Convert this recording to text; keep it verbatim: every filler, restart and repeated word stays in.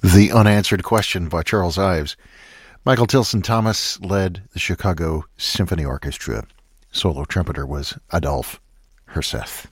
The Unanswered Question by Charles Ives. Michael Tilson Thomas led the Chicago Symphony Orchestra. Solo trumpeter was Adolphe Herseth.